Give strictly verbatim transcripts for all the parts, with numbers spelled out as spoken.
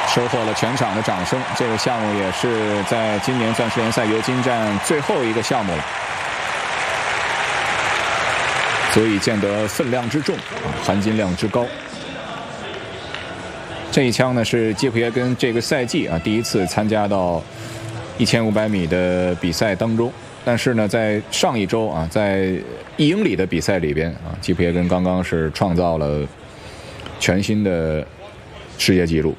收获了全场的掌声。这个项目也是在今年钻石联赛尤金站最后一个项目了，所以见得分量之重，含金量之高。这一枪呢是基普耶根这个赛季啊第一次参加到一千五百米的比赛当中，但是呢，在上一周啊，在一英里的比赛里边啊，基普耶根刚刚是创造了全新的世界纪录。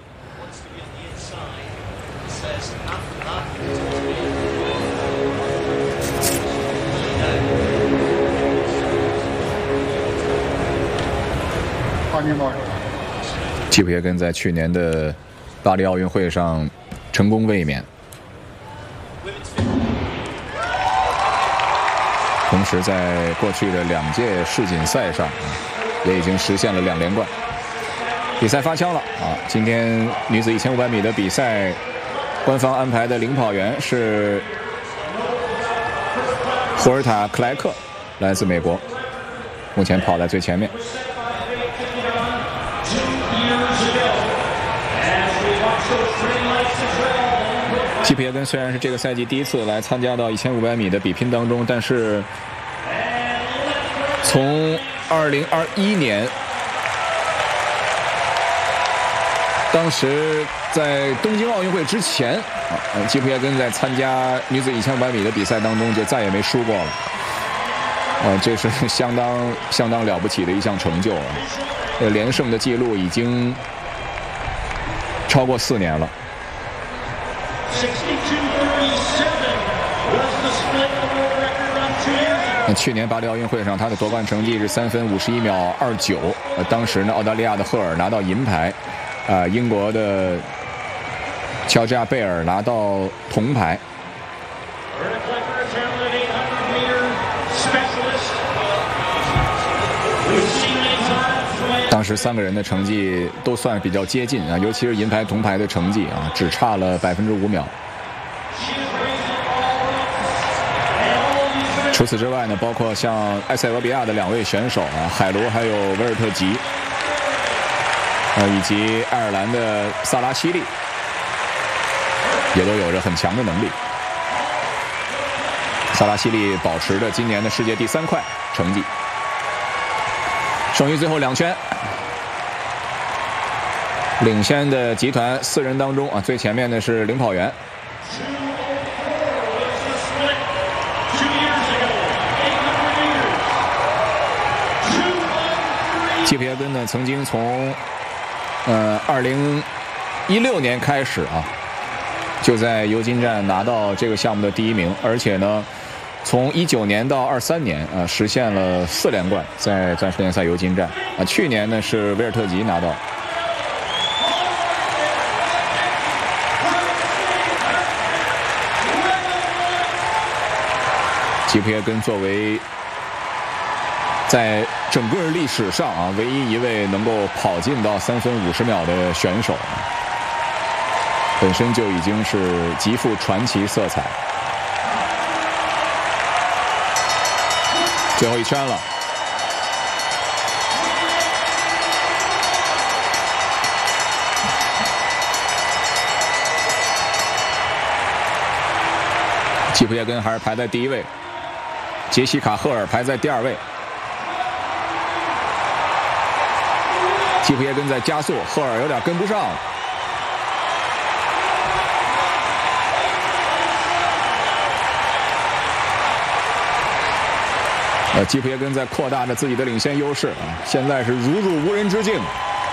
基普耶根在去年的巴黎奥运会上成功卫冕，同时在过去的两届世锦赛上也已经实现了两连冠。比赛发枪了啊！今天女子一千五百米的比赛，官方安排的领跑员是霍尔塔·克莱克，来自美国，目前跑在最前面。基普耶根虽然是这个赛季第一次来参加到一千五百米的比拼当中，但是从二零二一年，当时在东京奥运会之前啊，基普耶根在参加女子一千五百米的比赛当中就再也没输过了。呃，这是相当相当了不起的一项成就啊！呃，连胜的记录已经超过四年了。那去年巴黎奥运会上，他的夺冠成绩是三分五十一秒二九。呃，当时呢，澳大利亚的赫尔拿到银牌，啊、呃，英国的乔治亚贝尔拿到铜牌。当时三个人的成绩都算比较接近啊，尤其是银牌、铜牌的成绩啊，只差了百分之五秒。除此之外呢，包括像埃塞俄比亚的两位选手啊，海罗还有维尔特吉，呃，以及爱尔兰的萨拉西利，也都有着很强的能力。萨拉西利保持着今年的世界第三快成绩。剩余最后两圈，领先的集团四人当中啊，最前面的是领跑员。基普耶根呢，曾经从呃二零一六年开始啊，就在尤金站拿到这个项目的第一名，而且呢，从一九年到二三年啊，实现了四连冠，在钻石联赛尤金站啊。去年呢是维尔特吉拿到。基普耶根作为在整个历史上啊唯一一位能够跑进到三分五十秒的选手，本身就已经是极富传奇色彩。最后一圈了，基普耶根还是排在第一位，杰西卡·赫尔排在第二位。基普耶根在加速，赫尔有点跟不上。呃，基普耶根在扩大着自己的领先优势啊，现在是如入无人之境。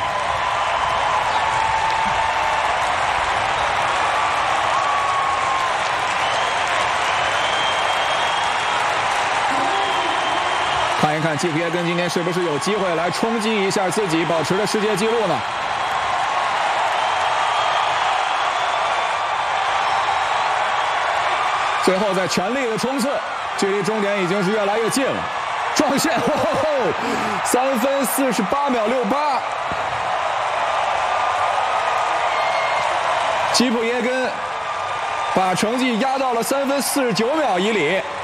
看一看基普耶根今天是不是有机会来冲击一下自己保持的世界纪录呢？最后在全力的冲刺，距离终点已经是越来越近了，撞线，哦，三分四十八秒六八，基普耶根把成绩压到了三分四十九秒以里。